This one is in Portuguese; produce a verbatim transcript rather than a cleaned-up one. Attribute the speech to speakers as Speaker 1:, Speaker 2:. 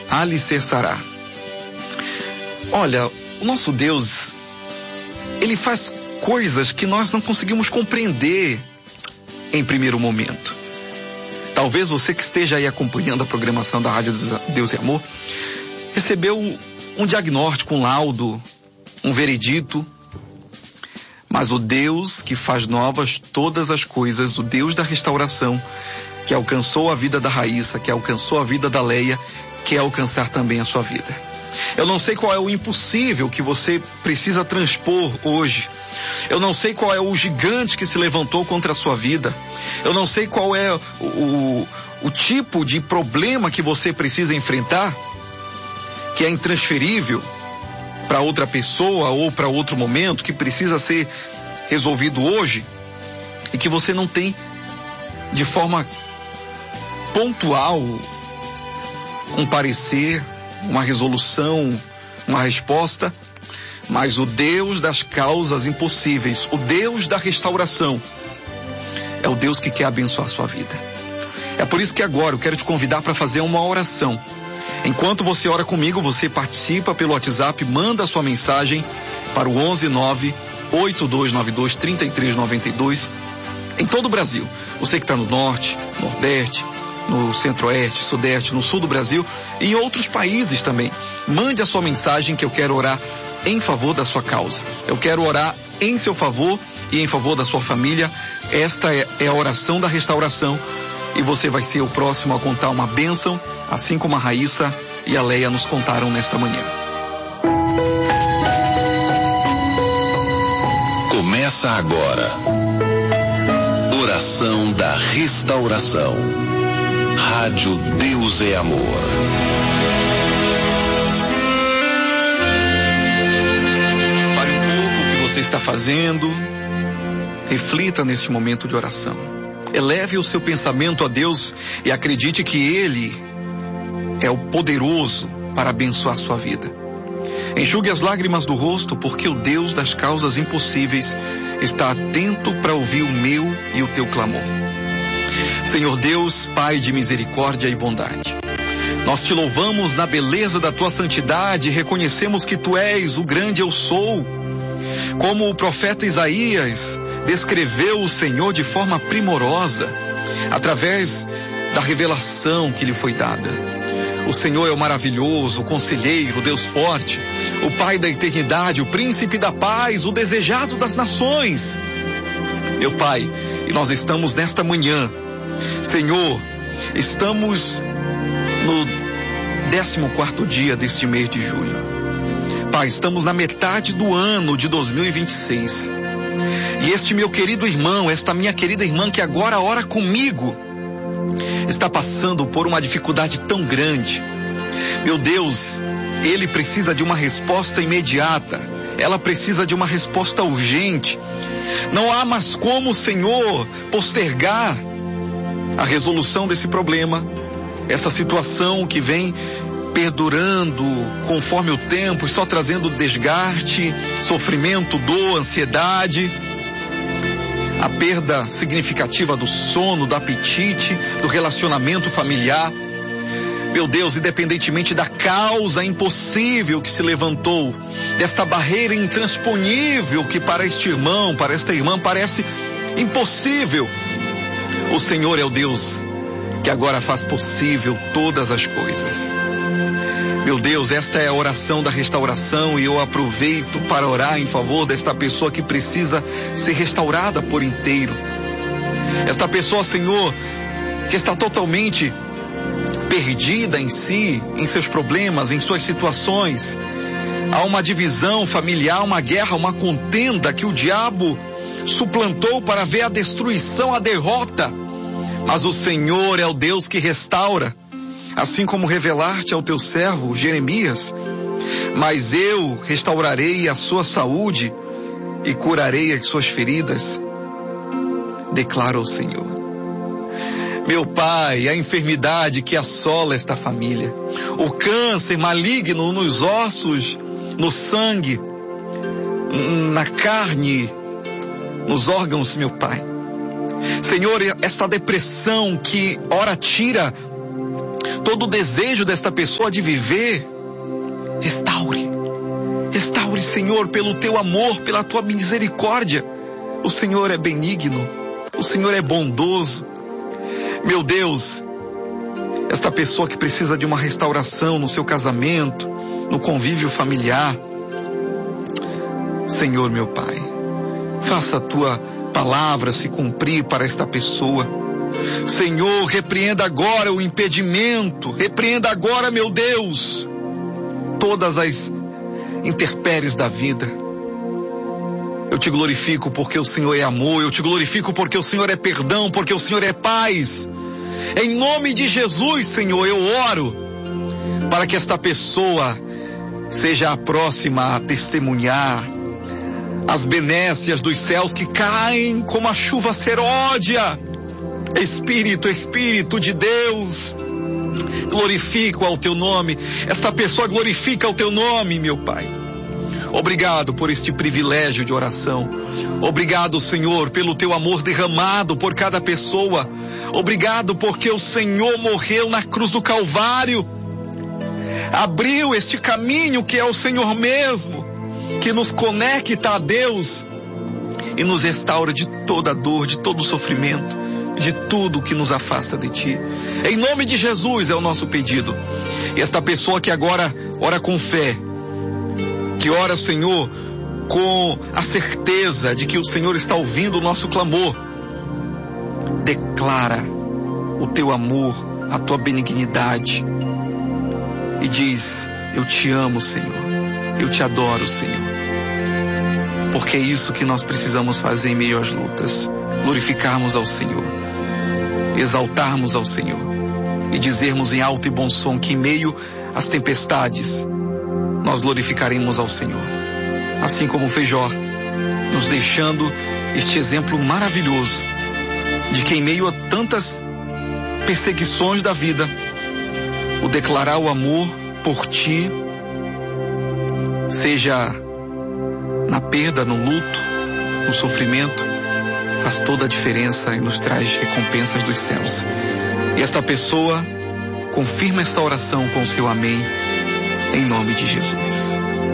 Speaker 1: alicerçará. Olha, o nosso Deus, Ele faz coisas que nós não conseguimos compreender em primeiro momento. Talvez você que esteja aí acompanhando a programação da Rádio Deus e Amor, recebeu um diagnóstico, um laudo, um veredito, mas o Deus que faz novas todas as coisas, o Deus da restauração, que alcançou a vida da Raíssa, que alcançou a vida da Leia, quer alcançar também a sua vida. Eu não sei qual é o impossível que você precisa transpor hoje. Eu não sei qual é o gigante que se levantou contra a sua vida. Eu não sei qual é o, o, o tipo de problema que você precisa enfrentar, que é intransferível para outra pessoa ou para outro momento, que precisa ser resolvido hoje e que você não tem de forma pontual um parecer, uma resolução, uma resposta, mas o Deus das causas impossíveis, o Deus da restauração, é o Deus que quer abençoar a sua vida. É por isso que agora eu quero te convidar para fazer uma oração. Enquanto você ora comigo, você participa pelo WhatsApp, manda a sua mensagem para o onze nove oito dois nove dois três três nove dois em todo o Brasil. Você que está no norte, nordeste, no centro-oeste, sudeste, no sul do Brasil e em outros países também. Mande a sua mensagem que eu quero orar em favor da sua causa. Eu quero orar em seu favor e em favor da sua família. Esta é, é a oração da restauração e você vai ser o próximo a contar uma bênção, assim como a Raíssa e a Leia nos contaram nesta manhã.
Speaker 2: Começa agora. Oração da Restauração. Rádio Deus é Amor.
Speaker 1: Pare um pouco o que você está fazendo. Reflita neste momento de oração. Eleve o seu pensamento a Deus e acredite que Ele é o poderoso para abençoar a sua vida. Enxugue as lágrimas do rosto, porque o Deus das causas impossíveis está atento para ouvir o meu e o teu clamor. Senhor Deus, Pai de misericórdia e bondade, nós te louvamos na beleza da tua santidade e reconhecemos que tu és o grande eu sou. Como o profeta Isaías descreveu o Senhor de forma primorosa, através da revelação que lhe foi dada. O Senhor é o maravilhoso, o conselheiro, o Deus forte, o Pai da eternidade, o príncipe da paz, o desejado das nações. Meu Pai, e nós estamos nesta manhã, Senhor, estamos no décimo quarto dia deste mês de julho. Pai, estamos na metade do ano de dois mil e vinte e seis. E este meu querido irmão, esta minha querida irmã que agora ora comigo, está passando por uma dificuldade tão grande. Meu Deus, ele precisa de uma resposta imediata. Ela precisa de uma resposta urgente. Não há mais como, Senhor, postergar a resolução desse problema, essa situação que vem perdurando conforme o tempo e só trazendo desgaste, sofrimento, dor, ansiedade, a perda significativa do sono, do apetite, do relacionamento familiar. Meu Deus, independentemente da causa impossível que se levantou, desta barreira intransponível que para este irmão, para esta irmã parece impossível, o Senhor é o Deus que agora faz possível todas as coisas. Meu Deus, esta é a oração da restauração e eu aproveito para orar em favor desta pessoa que precisa ser restaurada por inteiro. Esta pessoa, Senhor, que está totalmente perdida em si, em seus problemas, em suas situações. Há uma divisão familiar, uma guerra, uma contenda que o diabo suplantou para ver a destruição, a derrota. Mas o Senhor é o Deus que restaura, assim como revelaste ao teu servo Jeremias. Mas eu restaurarei a sua saúde e curarei as suas feridas, declara o Senhor. Meu Pai, a enfermidade que assola esta família, o câncer maligno nos ossos, no sangue, na carne, nos órgãos, meu Pai. Senhor, esta depressão que ora tira todo o desejo desta pessoa de viver, restaure. Restaure, Senhor, pelo teu amor, pela tua misericórdia. O Senhor é benigno, o Senhor é bondoso. Meu Deus, esta pessoa que precisa de uma restauração no seu casamento, no convívio familiar, Senhor, meu Pai, faça a tua palavra se cumprir para esta pessoa. Senhor, repreenda agora o impedimento, repreenda agora, meu Deus, todas as intempéries da vida. Eu te glorifico porque o Senhor é amor, eu te glorifico porque o Senhor é perdão, porque o Senhor é paz. Em nome de Jesus, Senhor, eu oro para que esta pessoa seja a próxima a testemunhar as benécias dos céus que caem como a chuva seródia. Espírito, Espírito de Deus, glorifico ao teu nome. Esta pessoa glorifica o teu nome, meu Pai. Obrigado por este privilégio de oração. Obrigado, Senhor, pelo teu amor derramado por cada pessoa. Obrigado porque o Senhor morreu na cruz do Calvário. Abriu este caminho que é o Senhor mesmo, que nos conecta a Deus e nos restaura de toda dor, de todo sofrimento, de tudo que nos afasta de Ti. Em nome de Jesus é o nosso pedido. E esta pessoa que agora ora com fé, que ora, Senhor, com a certeza de que o Senhor está ouvindo o nosso clamor, declara o teu amor, a tua benignidade e diz: eu te amo, Senhor, eu te adoro, Senhor, porque é isso que nós precisamos fazer em meio às lutas, glorificarmos ao Senhor, exaltarmos ao Senhor e dizermos em alto e bom som que em meio às tempestades nós glorificaremos ao Senhor, assim como fez Jó, nos deixando este exemplo maravilhoso de que em meio a tantas perseguições da vida, o declarar o amor por Ti, seja na perda, no luto, no sofrimento, faz toda a diferença e nos traz recompensas dos céus. E esta pessoa confirma esta oração com o seu amém, em nome de Jesus.